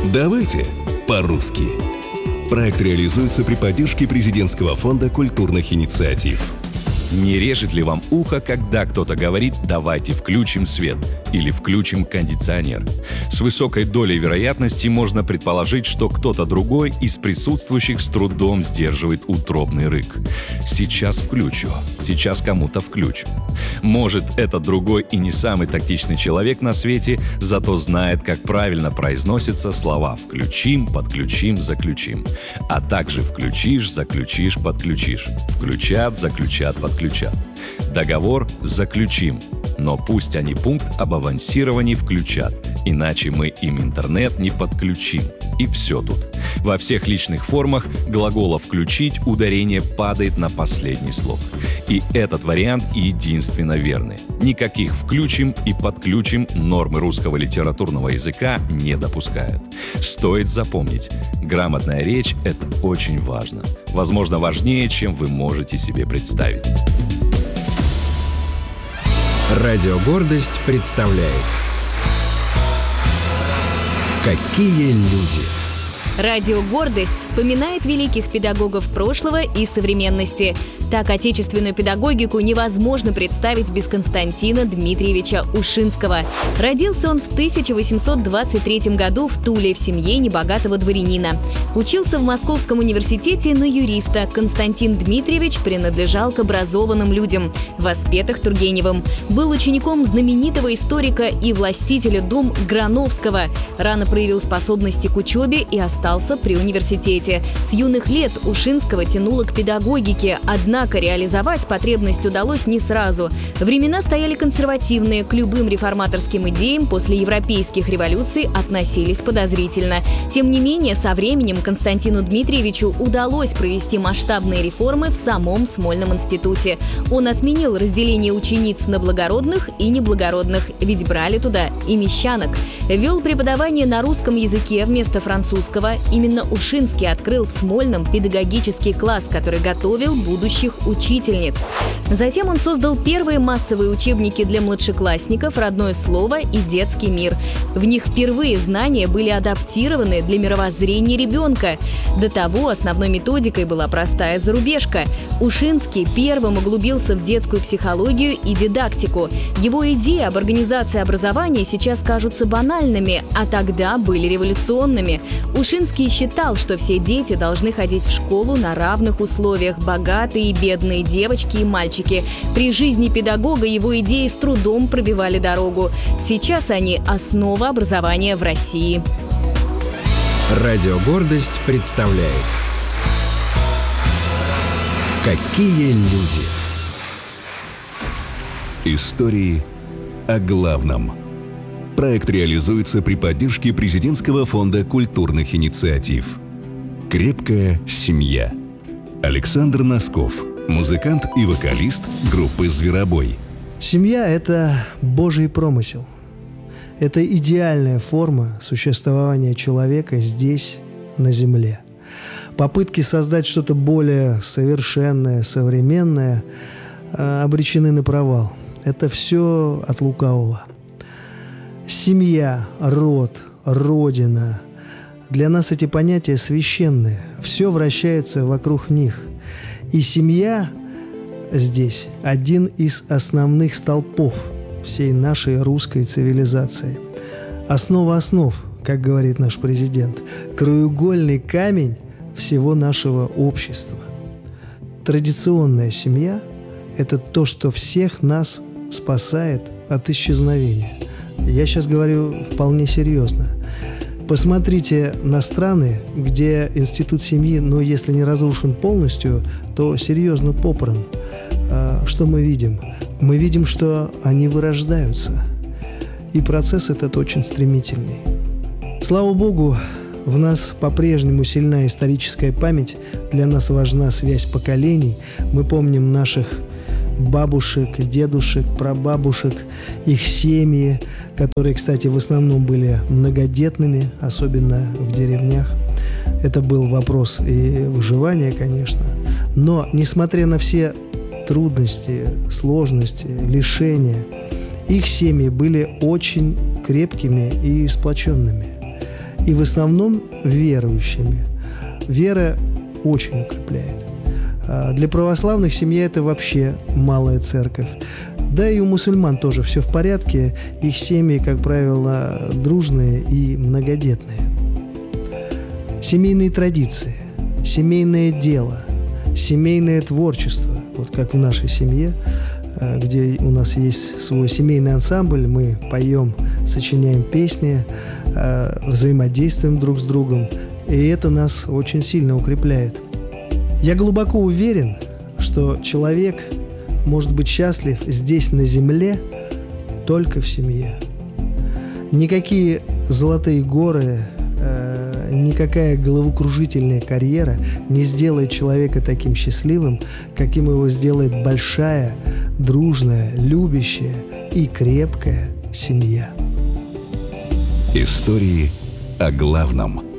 Давайте по-русски. Проект реализуется при поддержке Президентского фонда культурных инициатив. Не режет ли вам ухо, когда кто-то говорит «давайте включим свет» или «включим кондиционер»? С высокой долей вероятности можно предположить, что кто-то другой из присутствующих с трудом сдерживает утробный рык. «Сейчас включу», «сейчас кому-то включу». Может, этот другой и не самый тактичный человек на свете, зато знает, как правильно произносятся слова «включим», «подключим», «заключим», а также «включишь», «заключишь», «подключишь», «включат», «заключат», «подключат». Договор заключим, но пусть они пункт об авансировании включат, иначе мы им интернет не подключим. И все тут. Во всех личных формах глагола «включить» ударение падает на последний слог. И этот вариант единственно верный. Никаких «включим» и «подключим» нормы русского литературного языка не допускают. Стоит запомнить, грамотная речь – это очень важно. Возможно, важнее, чем вы можете себе представить. Радио «Гордость» представляет «Какие люди». Радио «Гордость» вспоминает великих педагогов прошлого и современности. Так, отечественную педагогику невозможно представить без Константина Дмитриевича Ушинского. Родился он в 1823 году в Туле в семье небогатого дворянина. Учился в Московском университете на юриста. Константин Дмитриевич принадлежал к образованным людям, воспетых Тургеневым. Был учеником знаменитого историка и властителя дум Грановского. Рано проявил способности к учебе и остался при университете. С юных лет Ушинского тянуло к педагогике, однако реализовать потребность удалось не сразу. Времена стояли консервативные, к любым реформаторским идеям после европейских революций относились подозрительно. Тем не менее, со временем Константину Дмитриевичу удалось провести масштабные реформы в самом Смольном институте. Он отменил разделение учениц на благородных и неблагородных, ведь брали туда и мещанок. Вел преподавание на русском языке вместо французского. Именно Ушинский открыл в Смольном педагогический класс, который готовил будущих учительниц. Затем он создал первые массовые учебники для младшеклассников «Родное слово» и «Детский мир». В них впервые знания были адаптированы для мировоззрения ребенка. До того основной методикой была простая зарубежка. Ушинский первым углубился в детскую психологию и дидактику. Его идеи об организации образования сейчас кажутся банальными, а тогда были революционными. Ушинский считал, что все дети должны ходить в школу на равных условиях, богатые и бедные, девочки и мальчики. При жизни педагога его идеи с трудом пробивали дорогу. Сейчас они – основа образования в России. Радио «Гордость» представляет «Какие люди». Истории о главном. Проект реализуется при поддержке Президентского фонда культурных инициатив. «Крепкая семья». Александр Носков, музыкант и вокалист группы «Зверобой». Семья – это Божий промысел. Это идеальная форма существования человека здесь, на земле. Попытки создать что-то более совершенное, современное обречены на провал. Это все от лукавого. Семья, род, родина – для нас эти понятия священные. Все вращается вокруг них. И семья здесь – один из основных столпов всей нашей русской цивилизации. Основа основ, как говорит наш президент, краеугольный камень всего нашего общества. Традиционная семья – это то, что всех нас спасает от исчезновения. Я сейчас говорю вполне серьезно. Посмотрите на страны, где институт семьи, если не разрушен полностью, то серьезно попран. Что мы видим? Мы видим, что они вырождаются. И процесс этот очень стремительный. Слава Богу, в нас по-прежнему сильна историческая память. Для нас важна связь поколений. Мы помним наших бабушек, дедушек, прабабушек, их семьи, которые, кстати, в основном были многодетными, особенно в деревнях. Это был вопрос и выживания, конечно. Но, несмотря на все трудности, сложности, лишения, их семьи были очень крепкими и сплоченными. И в основном верующими. Вера очень укрепляет. Для православных семья – это вообще малая церковь. Да и у мусульман тоже все в порядке. Их семьи, как правило, дружные и многодетные. Семейные традиции, семейное дело, семейное творчество. Вот как в нашей семье, где у нас есть свой семейный ансамбль, мы поем, сочиняем песни, взаимодействуем друг с другом. И это нас очень сильно укрепляет. Я глубоко уверен, что человек может быть счастлив здесь, на земле, только в семье. Никакие золотые горы, никакая головокружительная карьера не сделает человека таким счастливым, каким его сделает большая, дружная, любящая и крепкая семья. Истории о главном.